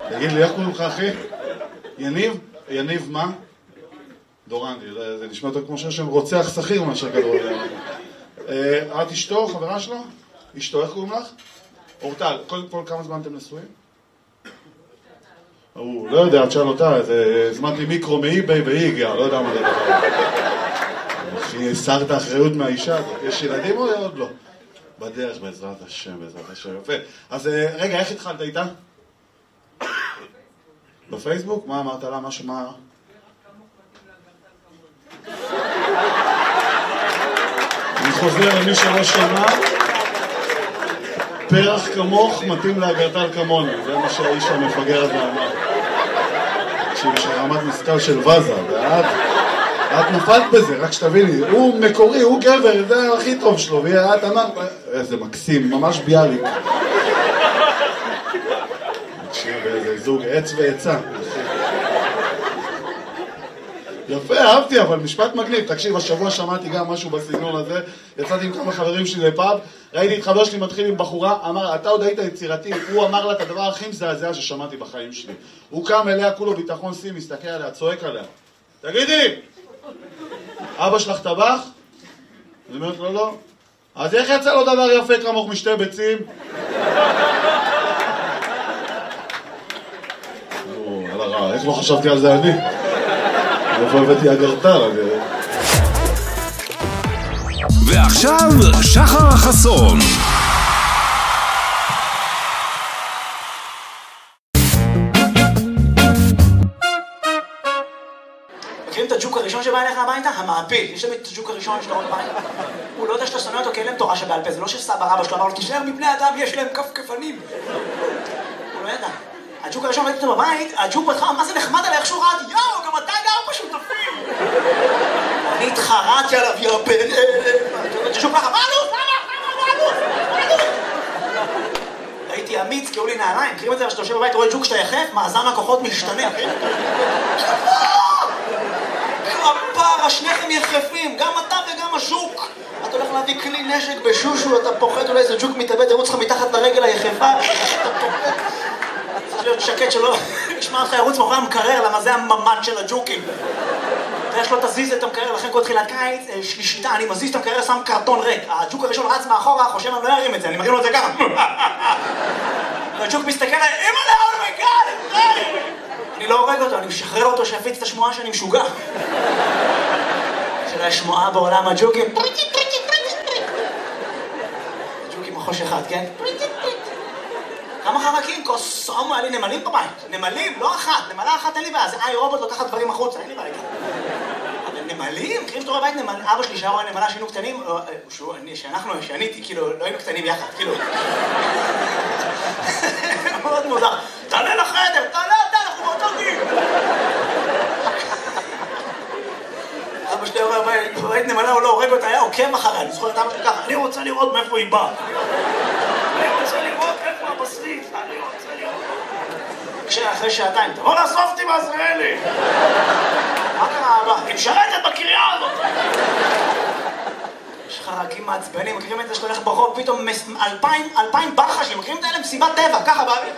תגיד לי, איך קוראים לך, אחי? יניב? יניב מה? דורנדי, זה נשמע יותר כמו שם רוצח שכיר מאשר כדורגל. את אשתו, חברה שלו? אשתו, איך קוראים לך? אורטל, קודם כל כמה זמן אתם נשואים? הוא לא יודע, תשאל אותה, הזמנתי מיקרו מאי-ביי והיא הגיעה, לא יודע מה זה דבר. אחי, הסרת האחריות מהאישה הזאת. יש ילדים או עוד לא? בדרך, בעזרת השם, בעזרת השם. יפה. אז רגע, איך התחלת איתה? בפייסבוק? מה אמרת לה? משהו מה... אני חוזר למי שלא שמע, פרח כמוך מתאים לאגרטל כמוני, זה מה שהאיש המפגר הזה אמר. תקשיב, יש רמת משכל של וזה, ואת נפלת בזה, רק שתביני, הוא מקורי, הוא גבר, זה הכי טוב שלו, ואת אמרת, איזה מקסים, ממש ביאליק. תקשיב, איזה זוג עץ ועצה. יפה, אהבתי, אבל משפט מגניב. תקשיב, השבוע שמעתי גם משהו בסגנון הזה, יצאתי עם כמה חברים שלי לפאב, ראיתי את חבר שלי מתחיל עם בחורה, אמר, אתה עוד היית יצירתי, הוא אמר לה את הדבר הכי מזעזע ששמעתי בחיים שלי. הוא קם אליה, כולו ביטחון סי, מסתכל עליה, צועק עליה. תגידי, אבא שלך טבח? אני אומרת לו, לא. אז איך יצא לו דבר יפה כמוך משתי ביצים? על הרע, איך לא חשבתי על זה אני? איפה הבאתי אגרטל? ועכשיו שחר חסון. מכירים את הג'וק הראשון שבא אליך הביתה? המעפיל. יש להם את הג'וק הראשון שלו בבית. הוא לא יודע שאתה שונא אותו כי אין להם תורה שבעל פה. זה לא שסבא רבא שלו אמר לו, תישאר מבני אדם, יש להם כפכפנים. הוא לא ידע. הג'וק הראשון ראיתי אותו בבית, הג'וק בהתחלה, מה זה נחמד עליי, איך שהוא רעד, יאו, גם אתה גר בשותפים. אני התחרעתי עליו, יא בן... הג'וק ככה, מה עלות? הייתי אמיץ, קראו לי נעליים, מכירים את זה, כשאתה יושב בבית, רואה ג'וק שאתה יחף, מאזן הכוחות משתנה. כפרה, שניכם יחפים, גם אתה וגם הז'וק. אתה הולך להביא כלי נשק בשושו, אתה פוחד, אולי איזה ג'וק מתאבד, ירוץ לך מתחת לרגל היחפה, אתה פוחד. צריך להיות שקט שלא ישמע אותך ירוץ מאחורי המקרר, למה זה הממד של הג'וקים. ויש לו תזיז את המקרר, לכן כל תחילת קיץ, יש לי שיטה, אני מזיז את המקרר, שם קרטון ריק. הג'וק הראשון רץ מאחורה, חושב אני לא ארים את זה, אני מרים לו את זה ככה. והג'וק מסתכל עליי, אימא'לה, אומייגאד, אני לא הורג אותו, אני משחרר אותו שיפיץ את השמועה שאני משוגע. של השמועה בעולם הג'וקים. הג'וקים מחוש אחד, כן? כמה חרקים? קוסומו, היה לי נמלים בבית. נמלים, לא אחת. נמלה אחת אין לי בעיה. זה רובוט לוקחת דברים החוצה, אין לי בעיה. אבל נמלים? מכירים שאתה רואה בית נמל? אבא שלי שהיה רואה נמלה שהיינו קטנים, שאני כאילו, לא היינו קטנים יחד, כאילו. מאוד מוזר. תעלה לחדר, תעלה אתה, אנחנו באותו גיל. אבא שלי רואה בית נמלה, הוא לא הורג אותה, היה עוקב אחריי. אני זוכר את אבא שלי ככה, אני רוצה לראות מאיפה היא באה. אני רוצה לראות איפה הבשריף, אני רוצה לראות. אחרי שעתיים, תבוא לאסוף אותי בעזריאלי. מה קרה אבא? היא משרתת בקריה הזאת. יש חרקים מעצבנים, מכירים את זה שאתה הולך ברחוב, פתאום 2,000 ברחשים, מכירים את האלה מסיבת טבע, ככה באוויר.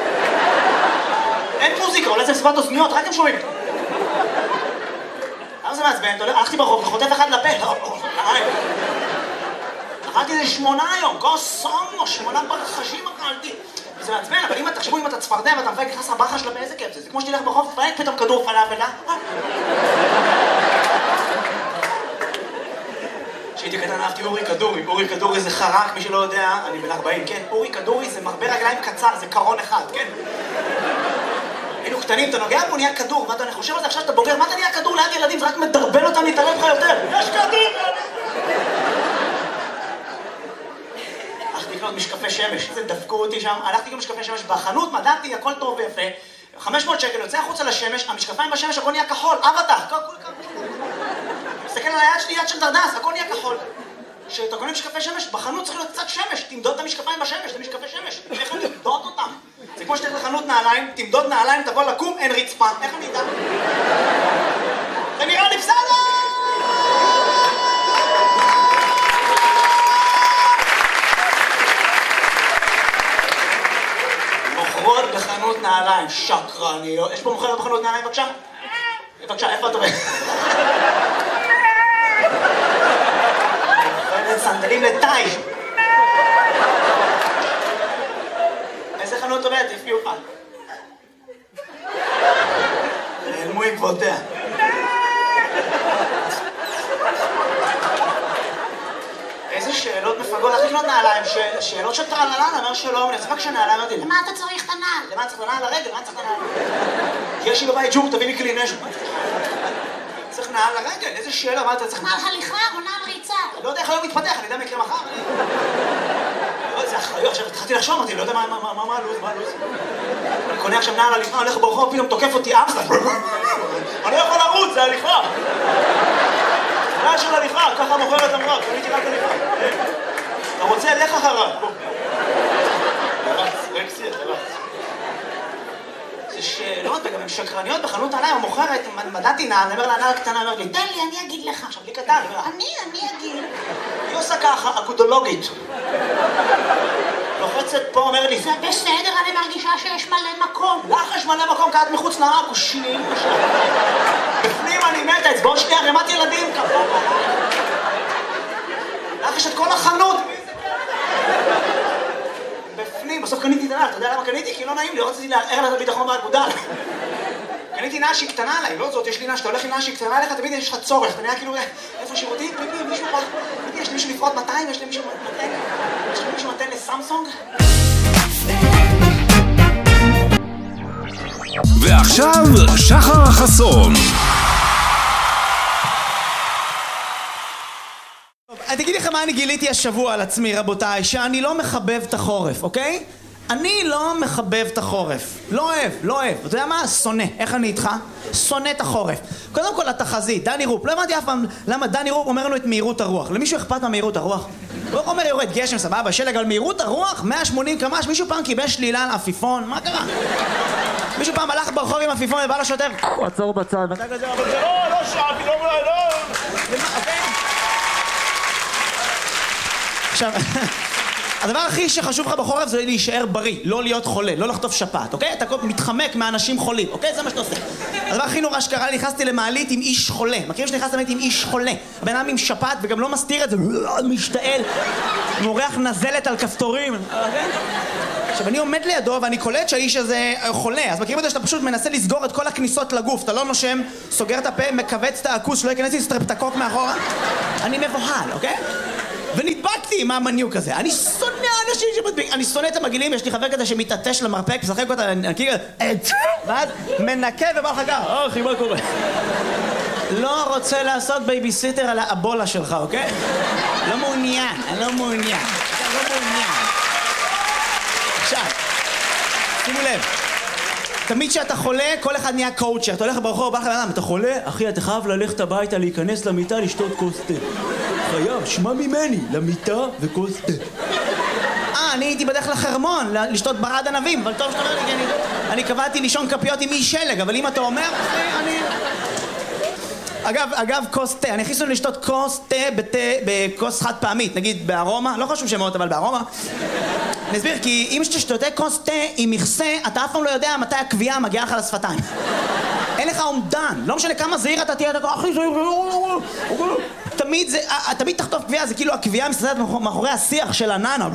אין מוזיקה, אולי זה מסיבת אוזניות, רק הם שומעים. למה זה מעצבן? הלכתי ברחוב, חוטף אחד לפה. אכלתי איזה 8 היום, קוסומו, 8 ברחשים אכלתי. זה מעצבן, אבל אם תחשבו אם אתה צפרדע ואתה מפייק נכנס לברחה שלה באיזה כיף זה. זה כמו שתלך ברחוב, תפייק פתאום כדור פלאפל, כשהייתי קטן אהבתי אורי כדורי. אורי כדורי זה חרק, מי שלא יודע, אני בן 40, כן? אורי כדורי זה מרבה רגליים קצר, זה קרון אחד, כן? היינו קטנים, אתה נוגע בו, נהיה כדור, ואתה חושב על זה עכשיו שאתה בוגר, מה אתה נהיה כדור ליד ילדים? זה רק מדרבל אותם להתערב לך יותר. יש כדור! הלכתי לקנות משקפי שמש, זה דפקו אותי שם, הלכתי לקנות משקפי שמש בחנות, מדעתי, הכל טוב ויפה, 500 שקל, יוצא החוצה לשמש, המשקפיים בשמש, הכל נהיה כחול, אבטח, מסתכל על היד שלי, יד של דרדס, הכל נהיה כחול. כשאתה קונה משקפי שמש, בחנות צריך להיות קצת שמש, תמדוד את המשקפיים בשמש, את המשקפי שמש, איך אני אמדוד אותם? זה כמו שתלך לחנות נעליים, תמדוד נעליים, תבוא לקום, אין רצפה, איך אני אדע? זה נראה לי בסדר! מוכרות בחנות נעליים, שקרניות. יש פה מוכרת בחנות נעליים, בבקשה? בבקשה, איפה את עובדת? מוכרת סנדלים לטאי. איזה חנות עובדת? לפי אוכל. נעלמו עקבותיה. איזה שאלות מפגרות, איך לקנות נעליים? שאלות של טרללן, אומר שלום, אני צריך שנעליים, אמרתי, למה אתה צריך את הנעל? למה צריך את הנעל לרגל? למה צריך את הנעל? יש לי בבית ג'וק, תביא לי כלי נשק. צריך נעל לרגל, איזה שאלה, מה אתה צריך? נעל הליכה או נעל ריצה? לא יודע איך היום מתפתח, אני יודע מה יקרה מחר. זה אחריות, עכשיו התחלתי לחשוב, אמרתי, לא יודע מה הלו"ז. אני קונה עכשיו נעל הליכה, הולך ברחוב, פתאום תוקף אותי אמסטר. אני לא יכול לרוץ, זה הליכה. נעל של הליכה, ככה מוכרת אמרה, קניתי רק הליכה. אתה רוצה, לך אחריו. רקסי, אתה רץ. זה שאלות, וגם הן שקרניות בחנות נעליים, המוכרת, מדעתי נעל, אני אומר לה, נעל קטנה, אומר לי, תן לי, אני אגיד לך. עכשיו, לי קטן, אני אגיד. היא עושה ככה, אגודולוגית. לוחצת פה, אומר לי, זה בסדר, אני מרגישה שיש מלא מקום. לך יש מלא מקום, קעת מחוץ לעכושים. בפנים אני מתה, אצבעות שנייה, רמת ילדים, כפה. לך יש את כל החנות. בפנים, בסוף קניתי את הנעל, אתה יודע למה קניתי? כי לא נעים לי, לא רציתי לערער לה את הביטחון באגודה. קניתי נעל שהיא קטנה עליי, לא זאת, יש לי נעל שאתה הולך עם נעל שהיא קטנה עליך, תמיד יש לך צורך, אתה נראה כאילו, איפה שירותים? מישהו פה, יש למישהו לפרוט 200, יש למישהו מתן לסמסונג? ועכשיו שחר החסון. תגיד לך מה אני גיליתי השבוע על עצמי, רבותיי, שאני לא מחבב את החורף, אוקיי? אני לא מחבב את החורף. לא אוהב. אתה יודע מה? שונא. איך אני איתך? שונא את החורף. קודם כל התחזית, דני רופ. לא הבנתי אף פעם למה דני רופ אומר לנו את מהירות הרוח. למישהו אכפת מהמהירות הרוח? הוא אומר יורד גשם, סבבה, שלג, אבל מהירות הרוח, 180 קמ"ש, מישהו פעם קיבל שלילה על עפיפון? מה קרה? מישהו פעם הלך ברחוב עם עפיפון ובא לשוטר, עצור בצד. ואתה כזה, אבל זה לא שאלתי, לא. עכשיו, הדבר הכי שחשוב לך בחורף זה להישאר בריא, לא להיות חולה, לא לחטוף שפעת, אוקיי? אתה מתחמק מאנשים חולים, אוקיי? זה מה שאתה עושה. הדבר הכי נורא שקרה לי, נכנסתי למעלית עם איש חולה. מכירים שנכנסתי למעלית עם איש חולה? הבן אדם עם שפעת וגם לא מסתיר את זה, משתעל, מורח נזלת על כפתורים, אוקיי? עכשיו, אני עומד לידו ואני קולט שהאיש הזה חולה, אז מכירים את זה שאתה פשוט מנסה לסגור את כל הכניסות לגוף, אתה לא נושם, סוגר את הפה, מכווץ את הכוס, שלא ייכנס לי סטרפטקוק מאחורה. אני מבוהל, אוקיי? ונדבקתי עם המניוק הזה. אני שונא אנשים שמדביק. אני שונא את המגעילים, יש לי חבר כזה שמתעטש למרפק, משחק אותה, נקי כזה, ואז מנקה ובא לך ככה, אחי, מה קורה? לא רוצה לעשות בייביסיטר על האבולה שלך, אוקיי? לא מעוניין, אני לא מעוניין. עכשיו, שימו לב, תמיד כשאתה חולה, כל אחד נהיה קואוצ'ר. אתה הולך ברחוב, בא לך לאדם, אתה חולה? אחי, אתה חייב ללכת הביתה, להיכנס למיטה, לשתות כוס תה. חייב, שמע ממני, למיטה וכוס תה. אני הייתי בדרך לחרמון, לשתות ברד ענבים, אבל טוב שאתה אומר לי, אני קבעתי לישון כפיות עם איש שלג, אבל אם אתה אומר, אני... אגב, כוס תה, אני הכניס לנו לשתות כוס תה בכוס חד פעמית, נגיד בארומה, לא חשוב שמות, אבל בארומה. אני אסביר, כי אם שאתה שותה כוס תה עם מכסה, אתה אף פעם לא יודע מתי הקביעה מגיעה לך לשפתיים. אין לך אומדן, לא משנה כמה זהיר אתה תהיה, אתה הכי זהיר, תמיד תחטוף קביעה, זה כאילו הקביעה מסתדרת מאחורי השיח של הננה.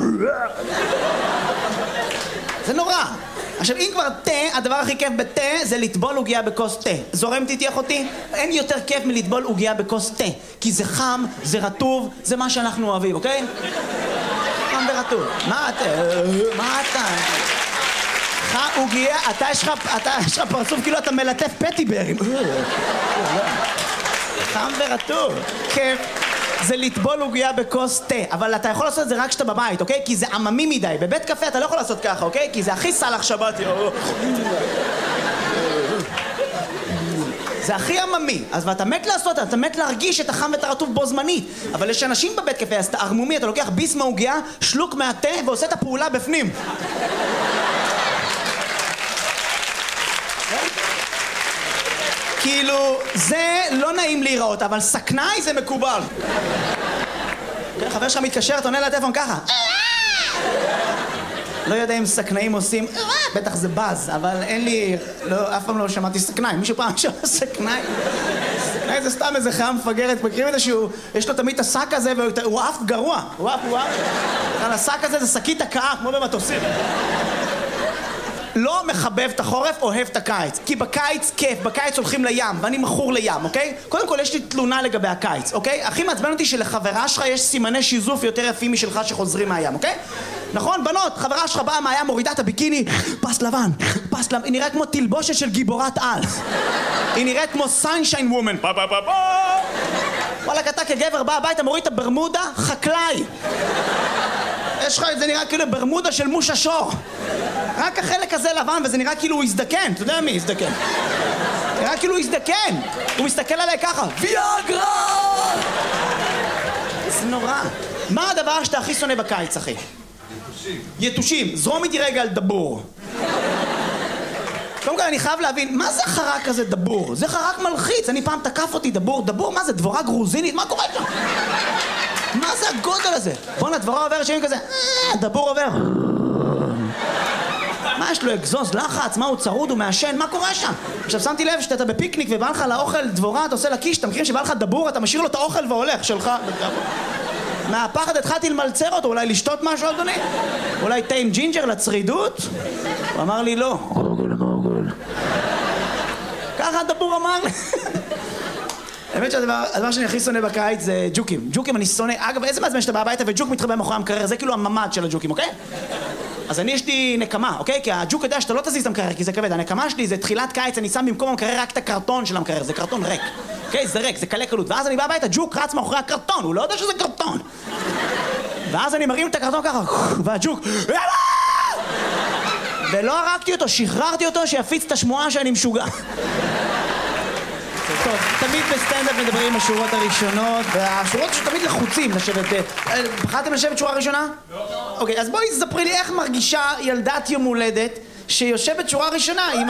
זה נורא. עכשיו, אם כבר תה, הדבר הכי כיף בתה זה לטבול עוגיה בכוס תה. זורם תתייך אותי? אין יותר כיף מלטבול עוגיה בכוס תה. כי זה חם, זה רטוב, זה מה שאנחנו אוהבים, אוקיי? חם ורטוב. מה אתה? עוגיה, אתה יש לך פרצוף כאילו אתה מלטף פטיברים. חם ורטוב. כיף. זה לטבול עוגיה בכוס תה, אבל אתה יכול לעשות את זה רק כשאתה בבית, אוקיי? כי זה עממי מדי. בבית קפה אתה לא יכול לעשות ככה, אוקיי? כי זה הכי סלח שבתי. זה הכי עממי. אז ואתה מת לעשות, אתה מת להרגיש את החם ואת הרטוב בו זמנית. אבל יש אנשים בבית קפה, אז אתה ערמומי, אתה לוקח ביס מהעוגיה, שלוק מהתה ועושה את הפעולה בפנים. כאילו, זה לא נעים להיראות, אבל סכנאי זה מקובל. חבר שלך מתקשר, אתה עונה לטלפון ככה. לא יודע אם סכנאים עושים בטח זה בז, אבל אין לי... אף פעם לא שמעתי סכנאי. מישהו פעם שמע סכנאי? סכנאי זה סתם איזה חיה מפגרת. מכירים את זה שהוא... יש לו תמיד את השק הזה והוא אף גרוע. הוא אף. על השק הזה זה שקית הקאה, כמו במטוסים. לא מחבב את החורף, אוהב את הקיץ. כי בקיץ כיף, בקיץ הולכים לים, ואני מכור לים, אוקיי? קודם כל יש לי תלונה לגבי הקיץ, אוקיי? הכי מעצבן אותי שלחברה שלך יש סימני שיזוף יותר יפים משלך שחוזרים מהים, אוקיי? נכון, בנות, חברה שלך באה מהים, מורידה את הביקיני, פס לבן, פס לבן, היא נראית כמו תלבושת של גיבורת על. היא נראית כמו sunshine woman. וואלה, אתה כגבר בא הביתה, מוריד את הברמודה, חקלאי. יש לך את זה נראה כאילו ברמודה של מושה שור. רק החלק הזה לבן וזה נראה כאילו הוא הזדקן. אתה יודע מי הזדקן? נראה כאילו הוא הזדקן. הוא מסתכל עליי ככה, ויאגרה! זה נורא. מה הדבר שאתה הכי שונא בקיץ, אחי? יתושים. יתושים. זרום איתי רגע על דבור. קודם כל אני חייב להבין, מה זה חרק כזה דבור? זה חרק מלחיץ. אני פעם תקף אותי דבור. דבור, מה זה? דבורה גרוזינית? מה קורה שם? מה זה הגודל הזה? בוא'נה, דבורה עוברת שנים כזה, דבור עובר. מה יש לו, אגזוז, לחץ? מה הוא צרוד? הוא מעשן? מה קורה שם? עכשיו שמתי לב שאתה בפיקניק ובא לך לאוכל דבורה, אתה עושה לה קיש, אתה מכיר שבא לך דבור, אתה משאיר לו את האוכל והולך שלך. מהפחד התחלתי למלצר אותו, אולי לשתות משהו, אדוני? אולי תה עם ג'ינג'ר לצרידות? הוא אמר לי לא. ככה הדבור אמר לי. האמת שהדבר שאני הכי שונא בקיץ זה ג'וקים. ג'וקים אני שונא, אגב, איזה מעצבן שאתה בא הביתה וג'וק מתחבא מאחורי המקרר, זה כאילו הממד של הג'וקים, אוקיי? אז אני יש לי נקמה, אוקיי? כי הג'וק יודע שאתה לא תזיז את המקרר, כי זה כבד. הנקמה שלי זה תחילת קיץ, אני שם במקום המקרר רק את הקרטון של המקרר, זה קרטון ריק. אוקיי? זה ריק, זה קלה קלות. ואז אני בא הביתה, ג'וק רץ מאחורי הקרטון, הוא לא יודע שזה קרטון. ואז אני מרים את הקרטון ככה, והג'וק, ולא הרגתי אותו, שחררתי אותו שיפיץ את השמועה שאני משוגע. טוב, תמיד בסטנדאפ מדברים השורות הראשונות, והשורות שתמיד לחוצים לשבת. בחרתם לשבת שורה ראשונה? לא. אוקיי, אז בואי תספרי לי איך מרגישה ילדת יום הולדת שיושבת שורה ראשונה עם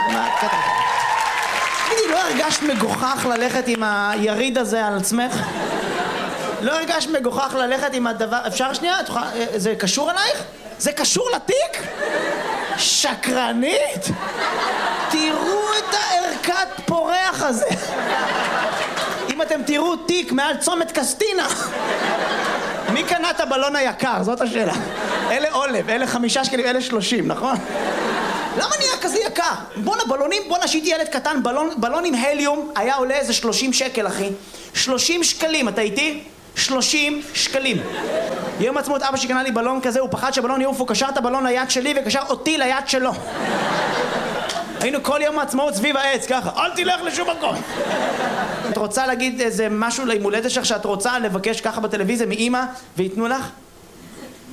תגידי, לא הרגשת מגוחך ללכת עם היריד הזה על עצמך? לא הרגשת מגוחך ללכת עם הדבר... אפשר שנייה? זה קשור עלייך? זה קשור לתיק? שקרנית? תראו את הערכת פורח הזה. אם אתם תראו תיק מעל צומת קסטינה, מי קנה את הבלון היקר? זאת השאלה. אלה עולב, אלה 5 שקלים, אלה 30, נכון? למה נהיה כזה יקר? בואנה, בלונים, בואנה, שהייתי ילד קטן, בלון עם הליום היה עולה איזה 30 שקל, אחי. 30 שקלים, אתה איתי? 30 שקלים. יום עצמאות אבא שקנה לי בלון כזה, הוא פחד שהבלון יעוף, הוא קשר את הבלון ליד שלי וקשר אותי ליד שלו. היינו כל יום העצמאות סביב העץ, ככה, אל תלך לשום מקום. את רוצה להגיד איזה משהו ליום הולדת שלך שאת רוצה לבקש ככה בטלוויזיה מאמא ויתנו לך?